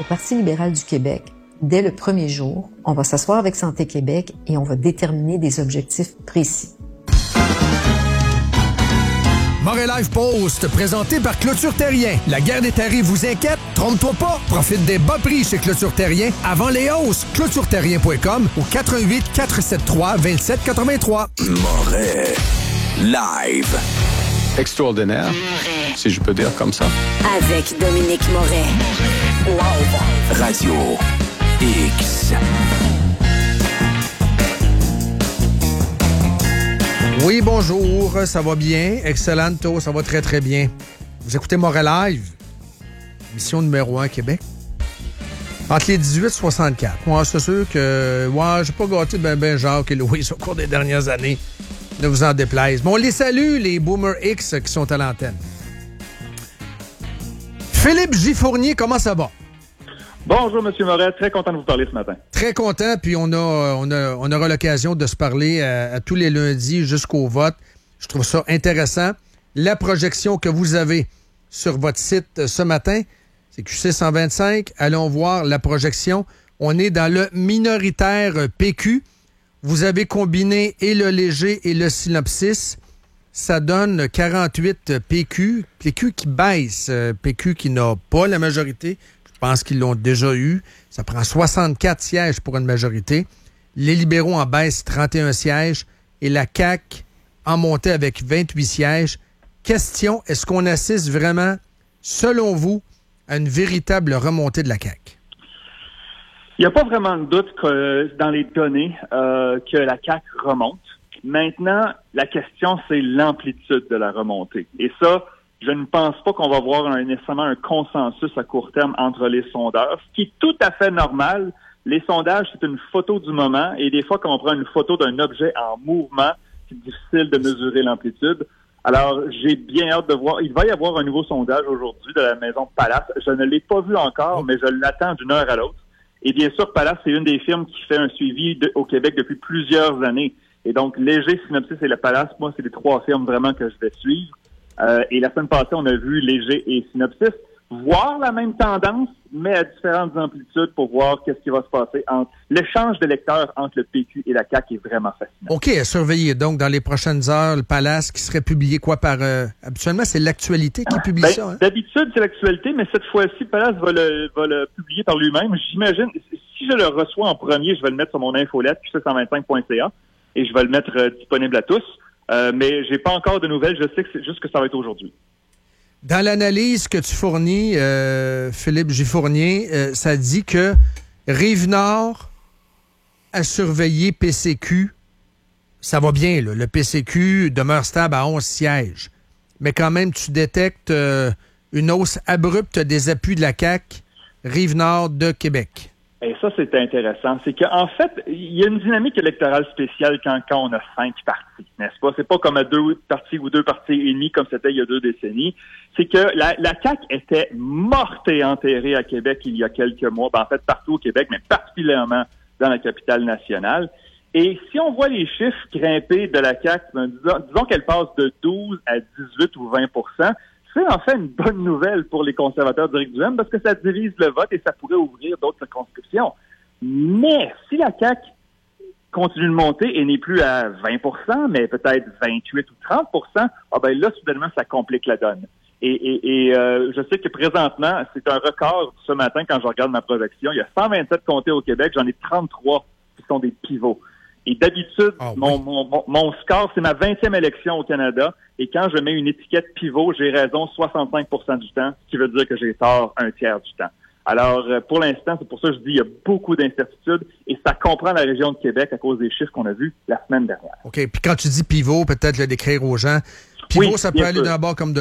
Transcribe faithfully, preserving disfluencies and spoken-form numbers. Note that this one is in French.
Parti libéral du Québec, dès le premier jour, on va s'asseoir avec Santé Québec et on va déterminer des objectifs précis. Montréal Live Post, présenté par Clôture Terrien. La guerre des tarifs vous inquiète? Trompe-toi pas! Profite des bas prix chez Clôture Terrien avant les hausses. clôture terrien point com ou quatre un huit, quatre sept trois, deux sept huit trois. Montréal Live. Extraordinaire, si je peux dire comme ça. Avec Dominique Moret. Live. Radio X. Oui, bonjour, ça va bien? Excellento, ça va très, très bien. Vous écoutez Montréal Live, émission numéro un Québec. Entre les dix-huit et soixante-quatre. Moi, c'est sûr que ouais, j'ai pas gâté ben ben Jacques et Louise au cours des dernières années. Ne vous en déplaise. Bon, on les salue, les Boomers X qui sont à l'antenne. Philippe J. Fournier, comment ça va? Bonjour, M. Moret. Très content de vous parler ce matin. Très content, puis on, a, on, a, on aura l'occasion de se parler à, à tous les lundis jusqu'au vote. Je trouve ça intéressant. La projection que vous avez sur votre site ce matin, c'est Q C cent vingt-cinq. Allons voir la projection. On est dans le minoritaire P Q. Vous avez combiné et le léger et le synopsis. Ça donne quarante-huit P Q. P Q qui baisse. P Q qui n'a pas la majorité. Je pense qu'ils l'ont déjà eu. Ça prend soixante-quatre sièges pour une majorité. Les libéraux en baissent trente et un sièges. Et la C A Q en montée avec vingt-huit sièges. Question, est-ce qu'on assiste vraiment, selon vous, à une véritable remontée de la C A Q? Il n'y a pas vraiment de doute que dans les données euh, que la C A Q remonte. Maintenant, la question, c'est l'amplitude de la remontée. Et ça, je ne pense pas qu'on va voir un, nécessairement un consensus à court terme entre les sondeurs, ce qui est tout à fait normal. Les sondages, c'est une photo du moment, et des fois, quand on prend une photo d'un objet en mouvement, c'est difficile de mesurer l'amplitude. Alors, j'ai bien hâte de voir. Il va y avoir un nouveau sondage aujourd'hui de la Maison Palace. Je ne l'ai pas vu encore, mais je l'attends d'une heure à l'autre. Et bien sûr, Palace, c'est une des firmes qui fait un suivi de, au Québec depuis plusieurs années. Et donc, Léger, Synopsis et la Palace, moi, c'est les trois firmes vraiment que je vais suivre. Euh, et la semaine passée, on a vu Léger et Synopsis voir la même tendance, mais à différentes amplitudes pour voir qu'est-ce qui va se passer entre l'échange d'électeurs entre le P Q et la C A Q est vraiment fascinant. OK, à surveiller. Donc, dans les prochaines heures, le Palace qui serait publié quoi par... Euh, habituellement, c'est l'actualité qui publie ben, ça. Hein? D'habitude, c'est l'actualité, mais cette fois-ci, Palace va le, va le publier par lui-même. J'imagine, si je le reçois en premier, je vais le mettre sur mon infolette, Q C cent vingt-cinq point C A, et je vais le mettre euh, disponible à tous. Euh, mais j'ai pas encore de nouvelles. Je sais que c'est juste que ça va être aujourd'hui. Dans l'analyse que tu fournis, euh, Philippe J. Fournier, euh, ça dit que Rive-Nord a surveillé P C Q. Ça va bien, là. Le P C Q demeure stable à onze sièges. Mais quand même, tu détectes euh, une hausse abrupte des appuis de la C A Q, Rive-Nord de Québec. Et ça, c'est intéressant. C'est qu'en fait, il y a une dynamique électorale spéciale quand, quand on a cinq partis, n'est-ce pas? C'est pas comme à deux partis ou deux partis et demi comme c'était il y a deux décennies. C'est que la, la C A Q était morte et enterrée à Québec il y a quelques mois. Ben, en fait, partout au Québec, mais particulièrement dans la capitale nationale. Et si on voit les chiffres grimper de la C A Q, ben, disons, disons qu'elle passe de douze à dix-huit ou vingt pour cent, c'est en fait une bonne nouvelle pour les conservateurs d'Éric Duhaime parce que ça divise le vote et ça pourrait ouvrir d'autres circonscriptions. Mais si la C A Q continue de monter et n'est plus à vingt pour cent, mais peut-être vingt-huit ou trente pour cent, ah ben là, soudainement, ça complique la donne. Et, et, et euh, je sais que présentement, c'est un record ce matin quand je regarde ma projection. Il y a cent vingt-sept comtés au Québec, j'en ai trente-trois qui sont des pivots. Et d'habitude, oh, mon, oui. mon, mon, mon score, c'est ma vingtième élection au Canada. Et quand je mets une étiquette pivot, j'ai raison soixante-cinq pour cent du temps, ce qui veut dire que j'ai tort un tiers du temps. Alors, pour l'instant, c'est pour ça que je dis qu'il y a beaucoup d'incertitudes et ça comprend la région de Québec à cause des chiffres qu'on a vus la semaine dernière. OK. Puis quand tu dis pivot, peut-être le décrire aux gens. Pivot, oui, ça peut aller sûr. d'un bord comme de